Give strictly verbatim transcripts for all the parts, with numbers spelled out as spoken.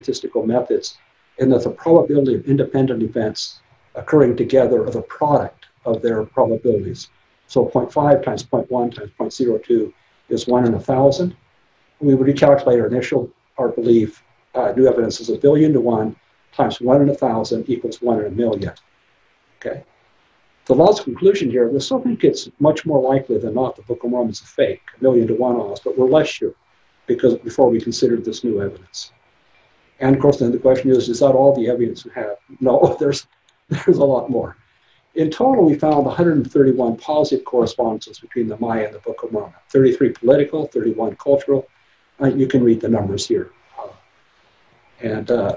statistical methods in that the probability of independent events occurring together are the product of their probabilities. So zero point five times zero point one times zero point zero two is one in a thousand. We would recalculate our initial, our belief, uh, new evidence is a billion to one times one in a thousand equals one in a million. Okay. The logical conclusion here, we still think it's much more likely than not the Book of Mormon is a fake, a million to one almost, but we're less sure because before we considered this new evidence. And of course, then the question is, is that all the evidence we have? No, there's, there's a lot more. In total, we found one hundred thirty-one positive correspondences between the Maya and the Book of Mormon, thirty-three political, thirty-one cultural. Uh, you can read the numbers here. Uh, and uh,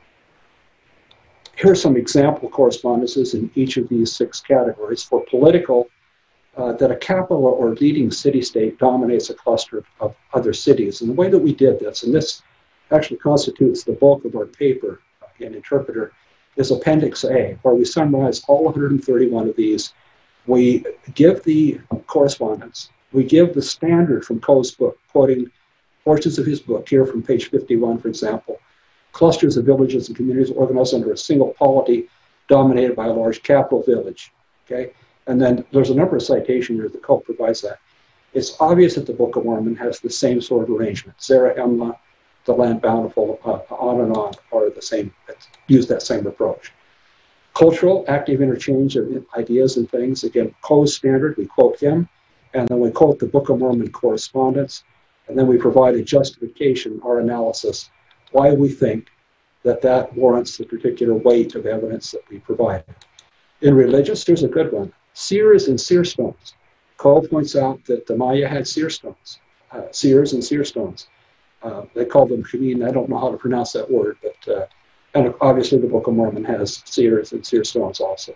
here's some example correspondences in each of these six categories. For political, uh, that a capital or leading city-state dominates a cluster of other cities. And the way that we did this, and this actually constitutes the bulk of our paper in Interpreter, is Appendix A, where we summarize all one hundred thirty-one of these. We give the correspondence. We give the standard from Coe's book, quoting portions of his book, here from page fifty-one, for example. Clusters of villages and communities organized under a single polity dominated by a large capital village. Okay, and then there's a number of citations here that Coe provides that. It's obvious that the Book of Mormon has the same sort of arrangement. Zarahemla, the land bountiful, uh, on and on are the same, use that same approach. Cultural, active interchange of ideas and things. Again, Coe's standard, we quote him, and then we quote the Book of Mormon correspondence, and then we provide a justification, our analysis, why we think that that warrants the particular weight of evidence that we provide. In religious, there's a good one. Seers and seer stones. Coe points out that the Maya had seer stones, uh, seers and seer stones. Uh, they call them Chamin. I don't know how to pronounce that word, but uh, and obviously the Book of Mormon has seers and seer stones also.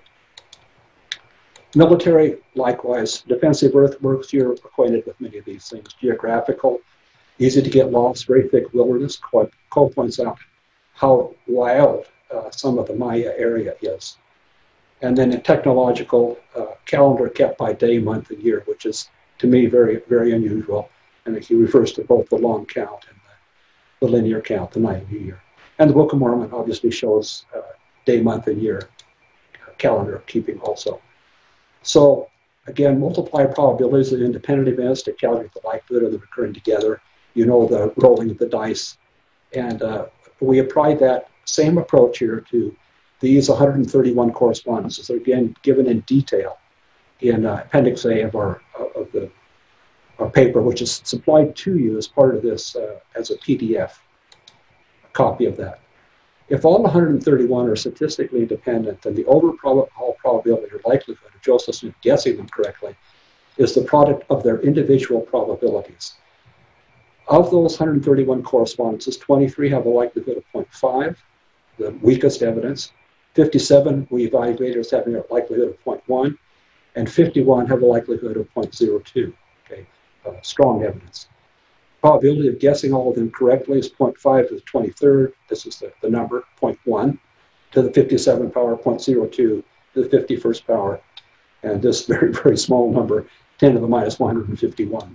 Military, likewise. Defensive earthworks, you're acquainted with many of these things. Geographical, easy to get lost, very thick wilderness. Coe points out how wild uh, some of the Maya area is. And then in technological, uh, calendar kept by day, month, and year, which is, to me, very, very unusual. And he refers to both the long count and the, the linear count, the night and year. And the Book of Mormon obviously shows uh, day, month, and year uh, calendar keeping also. So again, multiply probabilities of independent events to calculate the likelihood of them occurring together. You know the rolling of the dice. And uh, we applied that same approach here to these one hundred thirty-one correspondences, again, given in detail in uh, Appendix A of our of the our paper, which is supplied to you as part of this uh, as a P D F, a copy of that. If all one hundred thirty-one are statistically independent, then the overall probability or likelihood of Joseph Smith guessing them correctly is the product of their individual probabilities. Of those one hundred thirty-one correspondences, twenty-three have a likelihood of zero point five, the weakest evidence. fifty-seven we evaluated as having a likelihood of zero point one, and fifty-one have a likelihood of zero point zero two. Okay, uh, strong evidence. Probability of guessing all of them correctly is zero point five to the twenty-third. This is the, the number, zero point one to the fifty-seven power, zero point zero two to the fifty-first power, and this very, very small number, ten to the minus one hundred fifty-one.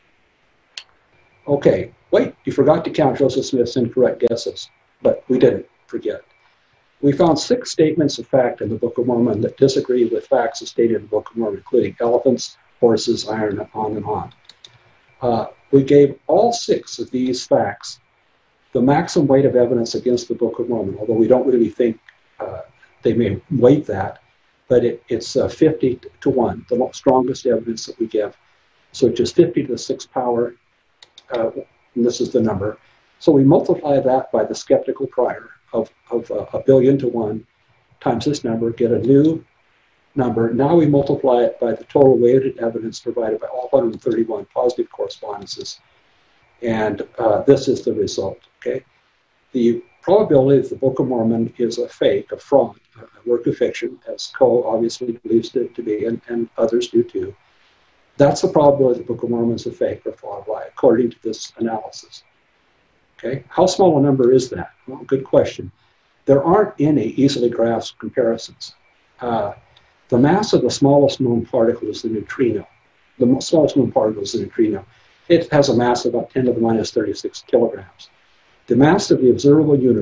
Okay, wait, you forgot to count Joseph Smith's incorrect guesses, but we didn't forget. We found six statements of fact in the Book of Mormon that disagree with facts as stated in the Book of Mormon, including elephants, horses, iron, and on and on. Uh, we gave all six of these facts the maximum weight of evidence against the Book of Mormon, although we don't really think uh, they may weight that, but it, it's uh, fifty to one, the strongest evidence that we give. So just fifty to the sixth power, uh, and this is the number. So we multiply that by the skeptical prior of, of uh, a billion to one times this number, get a new number. Now we multiply it by the total weighted evidence provided by all one hundred thirty-one positive correspondences. And uh, this is the result, okay? The probability that the Book of Mormon is a fake, a fraud, a work of fiction, as Coe obviously believes it to be, and, and others do too. That's the probability that the Book of Mormon is a fake or fraud lie, according to this analysis. Okay, how small a number is that? Well, good question. There aren't any easily grasped comparisons. Uh, the mass of the smallest known particle is the neutrino. The smallest known particle is the neutrino. It has a mass of about ten to the minus thirty-six kilograms. The mass of the observable universe